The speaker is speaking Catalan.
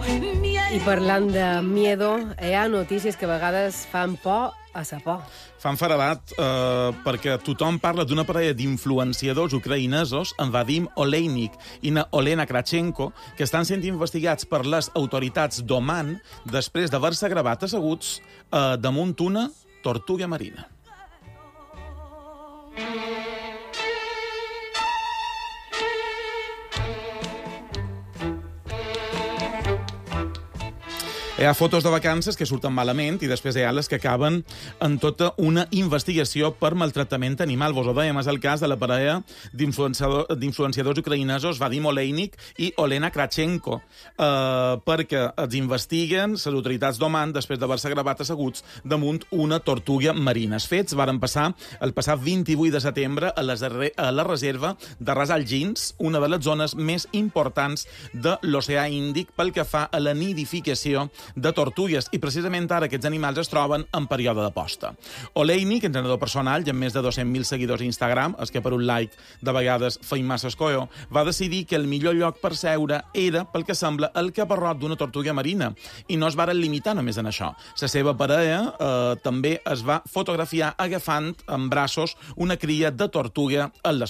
I parlant de miedo, hi ha notícies que a vegades fan por a sa por. Fan faradat perquè tothom parla d'una parella d'influenciadors ucraïnesos, en Vadim Oleinik i na Olena Kravchenko, que estan sent investigats per les autoritats d'Oman després d'haver-se gravat asseguts damunt una tortuga marina. Hi ha fotos de vacances que surten malament i després hi ha les que acaben en tota una investigació per maltractament animal. Vos ho dèiem, és el cas de la parella d'influenciadors ucraïnesos Vadim Oleinik i Olena Kravchenko, perquè els investiguen les autoritats d'Oman després d'haver-se gravat asseguts damunt una tortuga marina. Els fets varen passar el passat 28 de setembre a la reserva de Ras Al Jins, una de les zones més importants de l'oceà Índic pel que fa a la nidificació de tortugues, i precisament ara aquests animals es troben en període de posta. Oleinik, entrenador personal i amb més de 200.000 seguidors a Instagram, és que per un like de vegades feim massa escoio, va decidir que el millor lloc per seure era, pel que sembla, el caparrot d'una tortuga marina, i no es varen limitar només en això. La seva parella també es va fotografiar agafant en braços una cria de tortuga en les